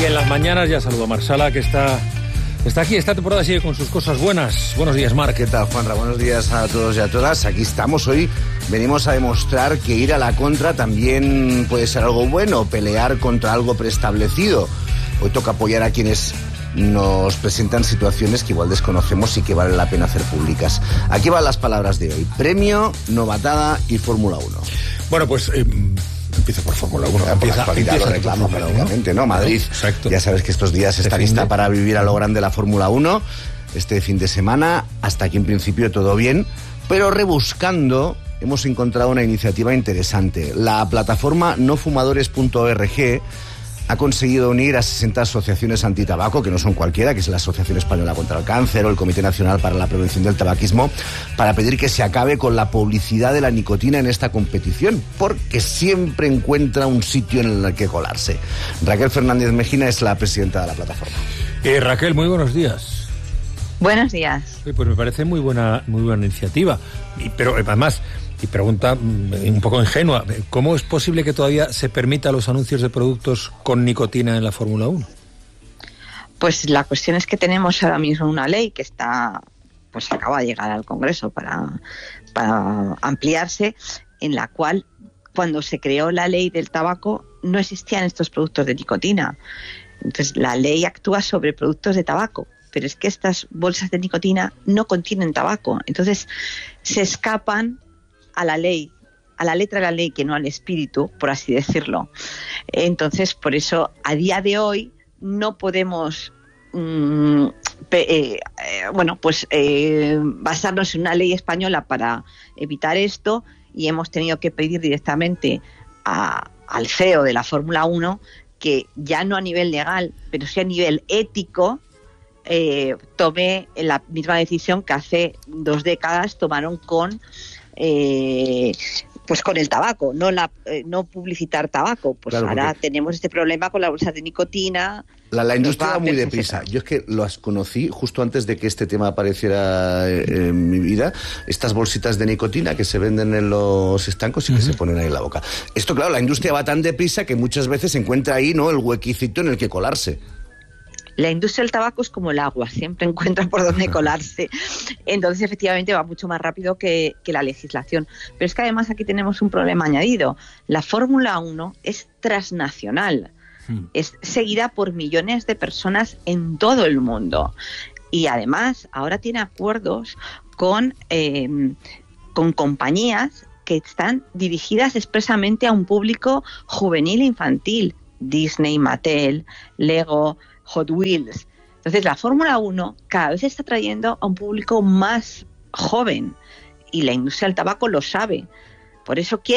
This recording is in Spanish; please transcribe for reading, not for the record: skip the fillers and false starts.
en las mañanas. Ya saludo a Marc Sala, que está aquí. Esta temporada sigue con sus cosas buenas. Buenos días, Marc. ¿Qué tal, Juanra? Buenos días a todos y a todas. Aquí estamos hoy. Venimos a demostrar que ir a la contra también puede ser algo bueno, pelear contra algo preestablecido. Hoy toca apoyar a quienes nos presentan situaciones que igual desconocemos y que vale la pena hacer públicas. Aquí van las palabras de hoy: premio, novatada y Fórmula 1. Bueno, pues empieza por Fórmula 1. Empieza lo reclamo prácticamente, ¿no? Madrid, exacto. Ya sabes que estos días está lista para vivir a lo grande la Fórmula 1. Este fin de semana, hasta aquí en principio todo bien, pero rebuscando hemos encontrado una iniciativa interesante. La plataforma nofumadores.org ha conseguido unir a 60 asociaciones antitabaco, que no son cualquiera, que es la Asociación Española contra el Cáncer o el Comité Nacional para la Prevención del Tabaquismo, para pedir que se acabe con la publicidad de la nicotina en esta competición, porque siempre encuentra un sitio en el que colarse. Raquel Fernández Mejina es la presidenta de la plataforma. Raquel, muy buenos días. Buenos días. Pues me parece muy buena iniciativa. Pero además, y pregunta un poco ingenua, ¿cómo es posible que todavía se permita los anuncios de productos con nicotina en la Fórmula 1? Pues la cuestión es que tenemos ahora mismo una ley que acaba de llegar al Congreso para ampliarse, en la cual, cuando se creó la ley del tabaco, no existían estos productos de nicotina. Entonces, la ley actúa sobre productos de tabaco, pero es que estas bolsas de nicotina no contienen tabaco. Entonces, se escapan a la ley, a la letra de la ley, que no al espíritu, por así decirlo. Entonces, por eso, a día de hoy, no podemos basarnos en una ley española para evitar esto, y hemos tenido que pedir directamente al CEO de la Fórmula 1 que, ya no a nivel legal, pero sí a nivel ético, tome la misma decisión que hace 2 décadas tomaron con el tabaco, no publicitar tabaco. Pues claro, ahora tenemos este problema con las bolsas de nicotina. La industria va muy deprisa. Yo es que las conocí justo antes de que este tema apareciera en mi vida. Estas bolsitas de nicotina que se venden en los estancos y que se ponen ahí en la boca. Esto, claro, la industria va tan deprisa que muchas veces se encuentra ahí, ¿no?, el huequicito en el que colarse. La industria del tabaco es como el agua, siempre encuentra por dónde colarse. Entonces, efectivamente, va mucho más rápido que la legislación. Pero es que además aquí tenemos un problema añadido. La Fórmula 1 es transnacional. Es seguida por millones de personas en todo el mundo. Y además, ahora tiene acuerdos con compañías que están dirigidas expresamente a un público juvenil e infantil. Disney, Mattel, Lego, Hot Wheels. Entonces, la Fórmula 1 cada vez está trayendo a un público más joven, y la industria del tabaco lo sabe. Por eso quiere